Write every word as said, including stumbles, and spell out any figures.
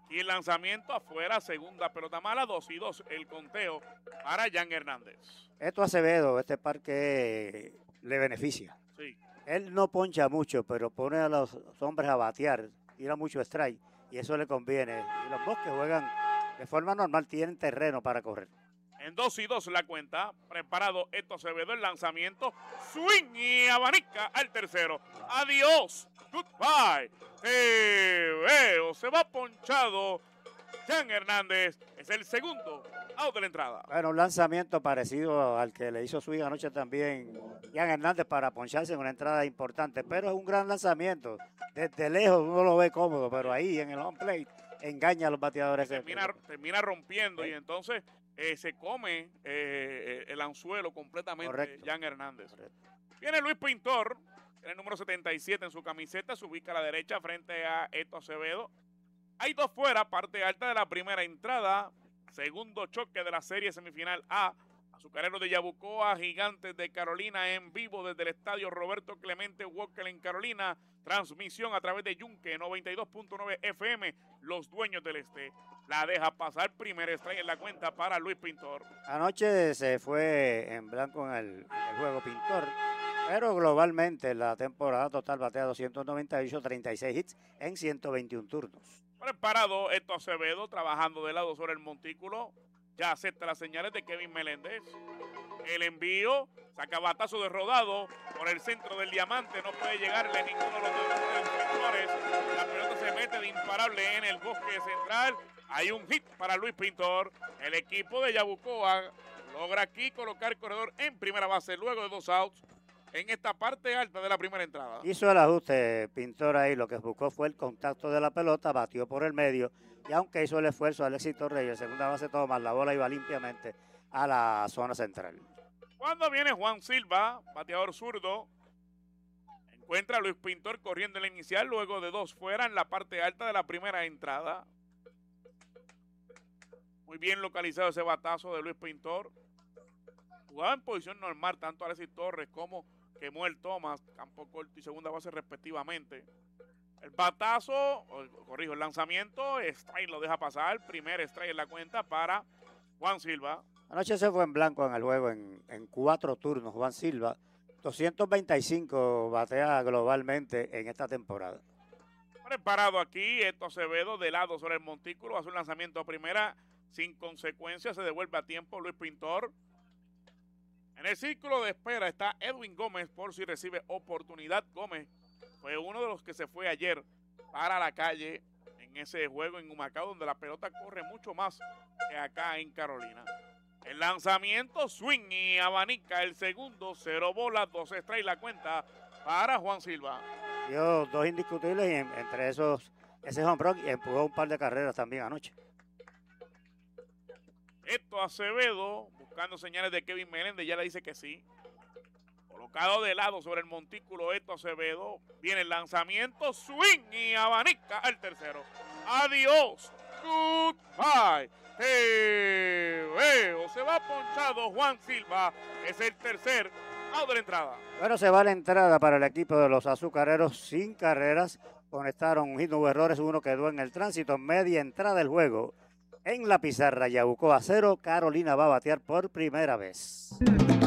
Y el lanzamiento afuera, segunda pelota mala, dos y dos el conteo para Jan Hernández. Esto Acevedo, este parque le beneficia. Sí. Él no poncha mucho, pero pone a los hombres a batear, tira mucho strike y eso le conviene. Y los Bosques juegan de forma normal, tienen terreno para correr. En dos y dos la cuenta, preparado Esto Acevedo, el lanzamiento, swing y abanica al tercero. Adiós, goodbye, te veo, se va ponchado Jan Hernández, es el segundo out de la entrada. Bueno, un lanzamiento parecido al que le hizo swing anoche también Jan Hernández para poncharse en una entrada importante, pero es un gran lanzamiento. Desde lejos uno lo ve cómodo, pero ahí en el home plate engaña a los bateadores. Termina, termina rompiendo ¿sí? Y entonces eh, se come eh, el anzuelo completamente. Correcto. Jan Hernández. Correcto. Viene Luis Pintor, el número setenta y siete en su camiseta, se ubica a la derecha frente a Esto Acevedo. Hay dos fuera, parte alta de la primera entrada, segundo choque de la serie semifinal A. Azucareros de Yabucoa, Gigantes de Carolina en vivo desde el estadio Roberto Clemente Walker en Carolina. Transmisión a través de Yunque noventa y dos punto nueve F M. Los dueños del este. La deja pasar, primer strike en la cuenta para Luis Pintor. Anoche se fue en blanco en el, en el juego Pintor, pero globalmente la temporada total batea doscientos noventa y ocho, treinta y seis hits en ciento veintiún turnos. Preparado Esto Acevedo, trabajando de lado sobre el montículo. Ya acepta las señales de Kevin Meléndez. El envío, saca batazo de rodado por el centro del diamante. No puede llegarle ninguno de los defensores. La pelota se mete de imparable en el bosque central. Hay un hit para Luis Pintor. El equipo de Yabucoa logra aquí colocar corredor en primera base luego de dos outs en esta parte alta de la primera entrada. Hizo el ajuste Pintor ahí, lo que buscó fue el contacto de la pelota, batió por el medio y aunque hizo el esfuerzo Alexis Torreyes, segunda base Tomás, la bola iba limpiamente a la zona central. Cuando viene Juan Silva, bateador zurdo, encuentra a Luis Pintor corriendo en la inicial luego de dos fuera en la parte alta de la primera entrada. Muy bien localizado ese batazo de Luis Pintor. Jugaba en posición normal tanto Alexis Torres como Kemuel Thomas, campo corto y segunda base respectivamente. El batazo, corrijo, el lanzamiento, strike lo deja pasar, primer strike en la cuenta para Juan Silva. Anoche se fue en blanco en el juego en, en cuatro turnos, Juan Silva, doscientos veinticinco batea globalmente en esta temporada. Preparado aquí, Esto Acevedo de lado sobre el montículo, hace un lanzamiento a primera sin consecuencia, se devuelve a tiempo Luis Pintor. En el círculo de espera está Edwin Gómez por si recibe oportunidad. Gómez fue uno de los que se fue ayer para la calle en ese juego en Humacao, donde la pelota corre mucho más que acá en Carolina. El lanzamiento, swing y abanica el segundo, cero bolas, dos strikes la cuenta para Juan Silva. Dio dos indiscutibles y en, entre esos, ese home run y empujó un par de carreras también anoche. Esto Acevedo, buscando señales de Kevin Meléndez, ya le dice que sí. Colocado de lado sobre el montículo Esto Acevedo, viene el lanzamiento, swing y abanica al tercero. Adiós, goodbye, te veo. Se va ponchado Juan Silva, es el tercer out de la entrada. Bueno, se va la entrada para el equipo de los Azucareros sin carreras. Conectaron un hit, no hubo errores, uno quedó en el tránsito, media entrada del juego. En la pizarra, Yabucoa cero, Carolina va a batear por primera vez.